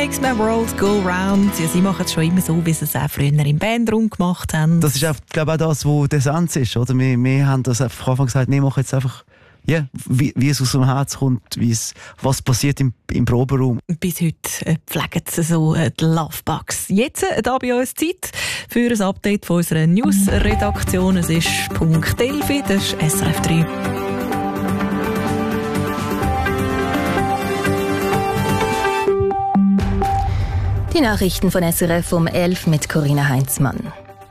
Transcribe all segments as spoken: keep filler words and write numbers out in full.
Makes my world go round. Ja, sie machen es schon immer so, wie sie es auch früher im Bandraum gemacht haben. Das ist auch, glaube ich, auch das, was der Essenz ist. Oder? Wir, wir haben das einfach am Anfang gesagt, wir machen jetzt einfach, yeah, wie, wie es aus dem Herz kommt, wie es, was passiert im, im Proberaum. Bis heute äh, pflegen sie so äh, die Lovebugs. Jetzt äh, da bei uns Zeit für ein Update von unserer News-Redaktion. Es ist Punkt elf, das ist S R F drei. Die Nachrichten von S R F um elf mit Corinna Heinzmann.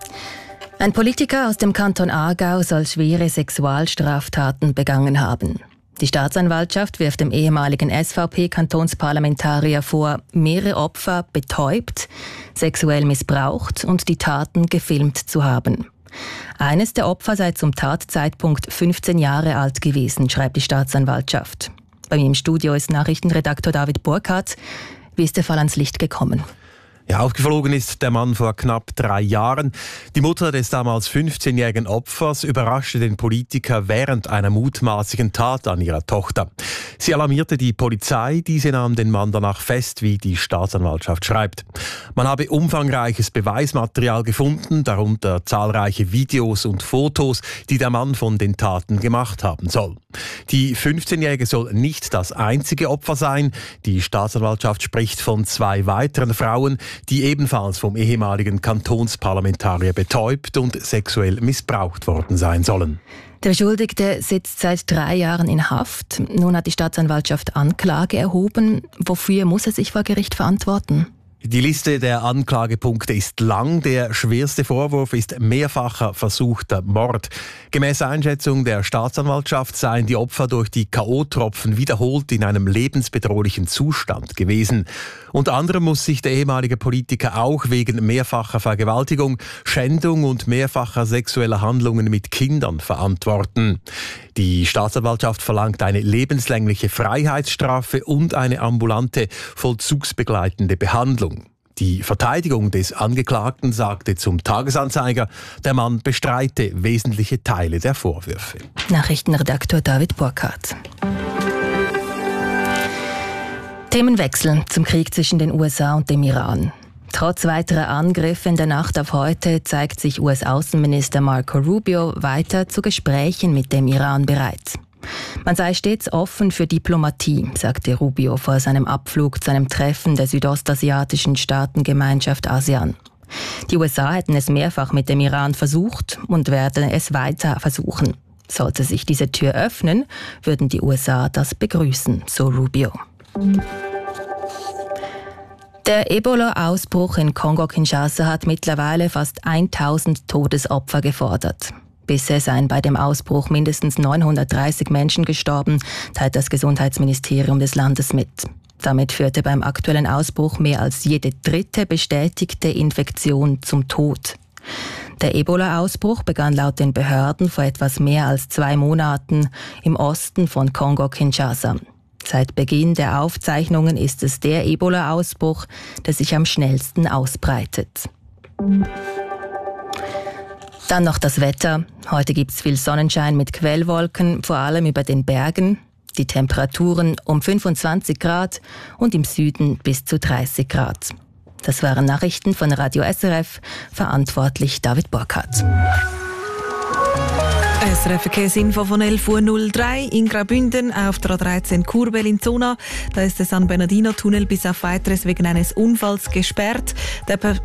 Ein Politiker aus dem Kanton Aargau soll schwere Sexualstraftaten begangen haben. Die Staatsanwaltschaft wirft dem ehemaligen S V P-Kantonsparlamentarier vor, mehrere Opfer betäubt, sexuell missbraucht und die Taten gefilmt zu haben. Eines der Opfer sei zum Tatzeitpunkt fünfzehn Jahre alt gewesen, schreibt die Staatsanwaltschaft. Bei mir im Studio ist Nachrichtenredaktor David Burkhardt. Wie ist der Fall ans Licht gekommen? Ja, aufgeflogen ist der Mann vor knapp drei Jahren. Die Mutter des damals fünfzehnjährigen Opfers überraschte den Politiker während einer mutmaßlichen Tat an ihrer Tochter. Sie alarmierte die Polizei, diese nahm den Mann danach fest, wie die Staatsanwaltschaft schreibt. Man habe umfangreiches Beweismaterial gefunden, darunter zahlreiche Videos und Fotos, die der Mann von den Taten gemacht haben soll. Die fünfzehnjährige soll nicht das einzige Opfer sein. Die Staatsanwaltschaft spricht von zwei weiteren Frauen, die ebenfalls vom ehemaligen Kantonsparlamentarier betäubt und sexuell missbraucht worden sein sollen. Der Beschuldigte sitzt seit drei Jahren in Haft. Nun hat die Staatsanwaltschaft Anklage erhoben. Wofür muss er sich vor Gericht verantworten? Die Liste der Anklagepunkte ist lang. Der schwerste Vorwurf ist mehrfacher versuchter Mord. Gemäß Einschätzung der Staatsanwaltschaft seien die Opfer durch die K O-Tropfen wiederholt in einem lebensbedrohlichen Zustand gewesen. Unter anderem muss sich der ehemalige Politiker auch wegen mehrfacher Vergewaltigung, Schändung und mehrfacher sexueller Handlungen mit Kindern verantworten. Die Staatsanwaltschaft verlangt eine lebenslängliche Freiheitsstrafe und eine ambulante vollzugsbegleitende Behandlung. Die Verteidigung des Angeklagten sagte zum Tagesanzeiger, der Mann bestreite wesentliche Teile der Vorwürfe. Nachrichtenredaktor David Burkhardt. Themenwechsel zum Krieg zwischen den U S A und dem Iran. Trotz weiterer Angriffe in der Nacht auf heute zeigt sich U S-Außenminister Marco Rubio weiter zu Gesprächen mit dem Iran bereit. Man sei stets offen für Diplomatie, sagte Rubio vor seinem Abflug zu einem Treffen der südostasiatischen Staatengemeinschaft ASEAN. Die U S A hätten es mehrfach mit dem Iran versucht und werden es weiter versuchen. Sollte sich diese Tür öffnen, würden die U S A das begrüßen, so Rubio. Der Ebola-Ausbruch in Kongo-Kinshasa hat mittlerweile fast tausend Todesopfer gefordert. Bisher seien bei dem Ausbruch mindestens neunhundertdreißig Menschen gestorben, teilt das Gesundheitsministerium des Landes mit. Damit führte beim aktuellen Ausbruch mehr als jede dritte bestätigte Infektion zum Tod. Der Ebola-Ausbruch begann laut den Behörden vor etwas mehr als zwei Monaten im Osten von Kongo-Kinshasa. Seit Beginn der Aufzeichnungen ist es der Ebola-Ausbruch, der sich am schnellsten ausbreitet. Dann noch das Wetter. Heute gibt es viel Sonnenschein mit Quellwolken, vor allem über den Bergen. Die Temperaturen um fünfundzwanzig Grad und im Süden bis zu dreißig Grad. Das waren Nachrichten von Radio S R F, verantwortlich David Burkhardt. S R F-Verkehrsinfo von elf Uhr null drei in Graubünden auf der A dreizehn Kurbel in Zona. Da ist der San Bernardino-Tunnel bis auf Weiteres wegen eines Unfalls gesperrt. Der